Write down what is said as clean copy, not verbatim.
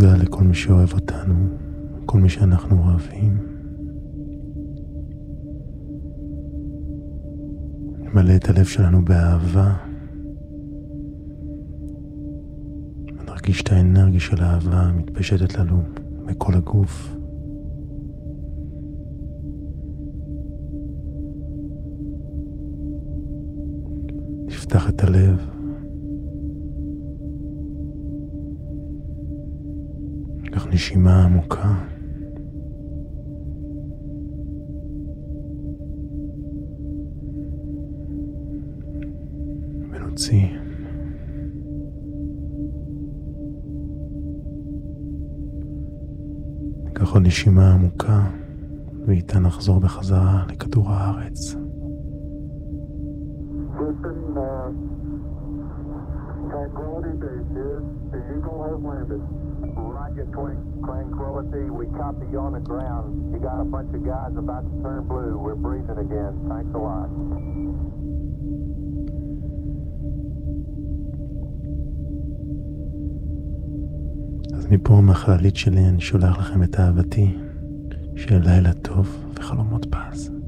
תודה לכל מי שאוהב אותנו, כל מי שאנחנו אוהבים. נמלא את הלב שלנו באהבה. נרגיש את האנרגיה של האהבה מתפשטת לנו בכל הגוף. נפתח את הלב. ניקח נשימה עמוקה. ונוציא. ניקח עוד נשימה עמוקה, ואיתה נחזור בחזרה לכדור הארץ. Tranquility Base here. The Eagle has landed. Roger, Tranquility. We copy you on the ground. You got a bunch of guys about to turn blue. We're breathing again. Thanks a lot. אז מפה מהחללית שלי אני שולח לכם את אהבתי, שיהיה לילה טוב וחלומות פז.